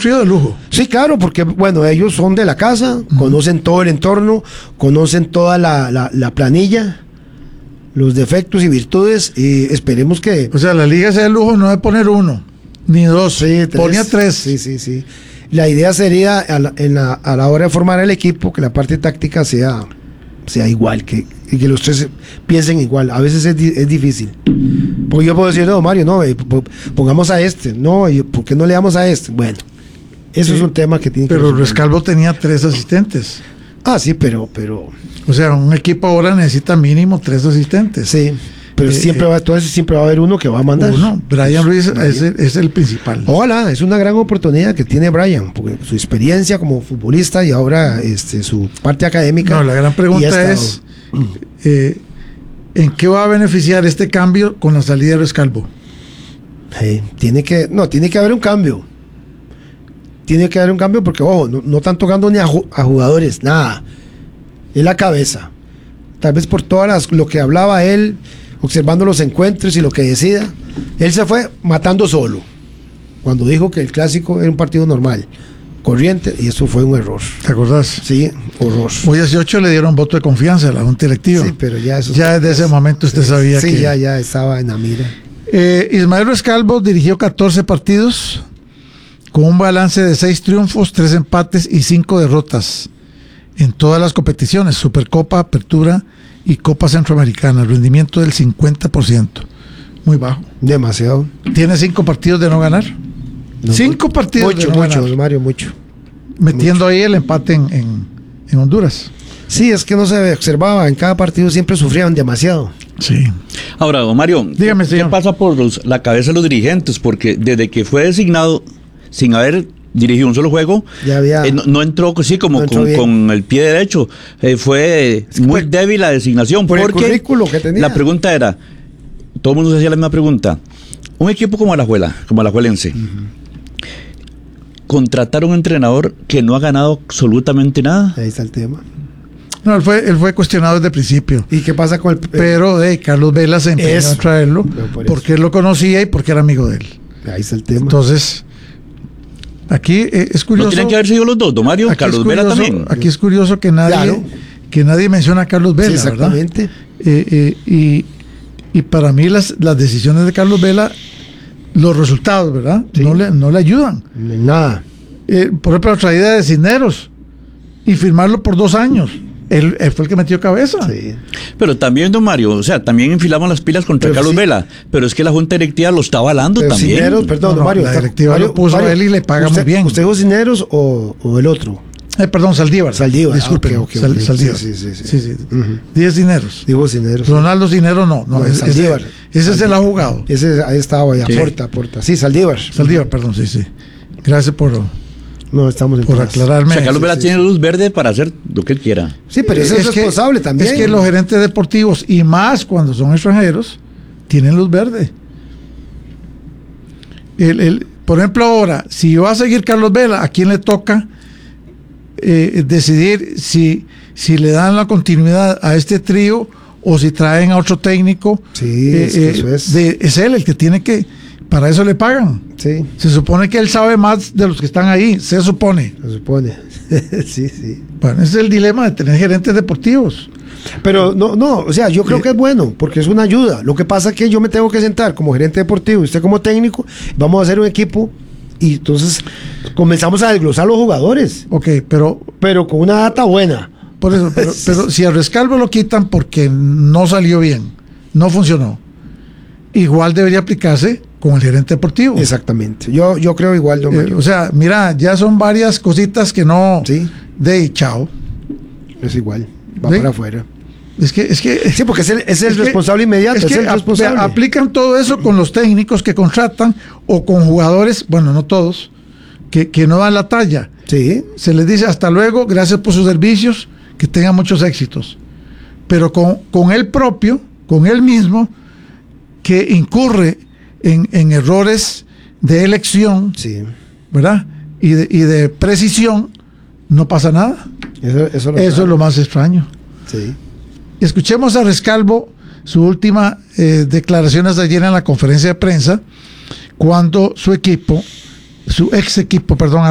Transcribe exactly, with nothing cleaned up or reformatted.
trío de lujo. Sí, claro, porque bueno, ellos son de la casa, uh-huh. conocen todo el entorno, conocen toda la, la, la planilla, los defectos y virtudes, y esperemos que... O sea, la liga sea de lujo no es poner uno, ni dos, sí, tres, ponía tres. Sí, sí, sí. La idea sería a la, en la, a la hora de formar el equipo que la parte táctica sea, sea igual, que, y que los tres piensen igual. A veces es, es difícil. Porque yo puedo decir, no, Mario, no, pongamos a este, no, ¿por qué no le damos a este? Bueno, eso sí, es un tema que tiene que... Pero Rescalvo tenía tres asistentes. Ah, sí, pero, pero... O sea, un equipo ahora necesita mínimo tres asistentes. Sí, pero eh, siempre, va, entonces siempre va a haber uno que va a mandar. Uno, Brian Ruiz es el, es el principal. Ojalá, es una gran oportunidad que tiene Brian, porque su experiencia como futbolista y ahora este, su parte académica... No, la gran pregunta es... Eh, ¿en qué va a beneficiar este cambio con la salida de Rescalvo? Hey, tiene que, no, tiene que haber un cambio. Tiene que haber un cambio porque, ojo, no, no están tocando ni a, a jugadores, nada. Es la cabeza. Tal vez por todas las, lo que hablaba él, observando los encuentros y lo que decida. Él se fue matando solo. Cuando dijo que el clásico era un partido normal, corriente, y eso fue un error. ¿Te acordás? Sí, horror. Hoy dieciocho le dieron voto de confianza a la Junta Directiva. Sí, pero ya eso... Ya desde ese momento usted sí, sabía sí, que... Sí, ya, ya estaba en la mira. Eh, Ismael Rescalvo dirigió catorce partidos con un balance de seis triunfos, tres empates y cinco derrotas en todas las competiciones, Supercopa, Apertura y Copa Centroamericana, el rendimiento del cincuenta por ciento, muy bajo. Demasiado. ¿Tiene cinco partidos de no ganar? No, cinco partidos mucho, de no mucho, ganar. Mario, mucho. Metiendo mucho. ahí el empate en, en, en Honduras. Sí, es que no se observaba, en cada partido siempre sufrían demasiado. Sí. Ahora, don Mario, dígame, señor, ¿qué pasa por los, la cabeza de los dirigentes? Porque desde que fue designado, sin haber dirigido un solo juego, ya había, eh, no, no entró sí, como no entró con, con el pie derecho. Eh, fue es muy por, débil la designación. Por porque el currículo que tenía. La pregunta era, todo el mundo se hacía la misma pregunta. Un equipo como Alajuela, como Alajuelense, uh-huh. contratar a un entrenador que no ha ganado absolutamente nada. Ahí está el tema. No, él fue, él fue cuestionado desde el principio. ¿Y qué pasa con el...? Pero de Carlos Vela se empeñó a traerlo por porque él lo conocía y porque era amigo de él. Ahí está el tema. Entonces, aquí eh, es curioso... ¿No tienen que haber sido los dos, don Mario? Carlos curioso, Vela también. Aquí es curioso que nadie, claro. que nadie menciona a Carlos Vela, sí, exactamente. Eh, eh, y, y para mí las, las decisiones de Carlos Vela, los resultados, ¿verdad? Sí. No, le, no le ayudan. Nada. Eh, por ejemplo, la traída de Cisneros y firmarlo por dos años. Él, él fue el que metió cabeza. Sí. Pero también, don Mario, o sea, también enfilamos las pilas contra pero Carlos sí. Vela, pero es que la Junta Directiva lo está avalando pero también. Cisneros, perdón, no, don Mario. La está, directiva Mario, lo puso Mario, a él y le paga usted, muy bien. ¿Usted dijo Cisneros o, o el otro? Eh, perdón, Saldívar. Saldívar. Disculpe, ah, okay, okay, Sal, okay. Saldívar. Sí, sí, sí. sí, sí. Uh-huh. Diez Cisneros. Digo Cisneros. Ronaldo Cisneros no. no, no es, Saldívar. Ese, ese se la ha jugado. Ese ahí estaba, ya, sí. aporta, aporta. Sí, Saldívar. Saldívar, perdón, sí, sí. Gracias por... No, estamos en por paz. aclararme. O sea, Carlos sí, Vela sí, tiene sí. luz verde para hacer lo que él quiera. Sí, pero eso es, es responsable que, también. Es que los gerentes deportivos, y más cuando son extranjeros, tienen luz verde. El, el, por ejemplo, ahora, si va a seguir Carlos Vela, ¿a quién le toca eh, decidir si, si le dan la continuidad a este trío o si traen a otro técnico? Sí, eh, es, que eso es. De, es él el que tiene que... Para eso le pagan. Sí. Se supone que él sabe más de los que están ahí. Se supone. Se supone. sí, sí. Bueno, ese es el dilema de tener gerentes deportivos. Pero no, no, o sea, yo creo que es bueno, porque es una ayuda. Lo que pasa es que yo me tengo que sentar como gerente deportivo y usted como técnico, vamos a hacer un equipo y entonces comenzamos a desglosar los jugadores. Ok, pero... Pero con una data buena. Por eso, pero, pero si a Rescalvo lo quitan porque no salió bien, no funcionó, igual debería aplicarse con el gerente deportivo. Exactamente. Yo, yo creo igual, don Mario. Eh, o sea, mira, ya son varias cositas que no... Sí. De chao. Es igual. Va ¿Sí? para afuera. Es que, es que... Sí, porque es el, es el es responsable que, inmediato. Es, es que el responsable. ap- aplican todo eso con los técnicos que contratan o con jugadores, bueno, no todos, que, que no dan la talla. Sí. Se les dice hasta luego, gracias por sus servicios, que tengan muchos éxitos. Pero con, con él propio, con él mismo, que incurre en, en errores de elección, Sí. ¿verdad? Y de, y de precisión, no pasa nada. Eso, eso, lo Eso es lo más extraño. Sí. Escuchemos a Rescalvo, su última eh, declaraciones de ayer en la conferencia de prensa, cuando su equipo, su ex equipo, perdón,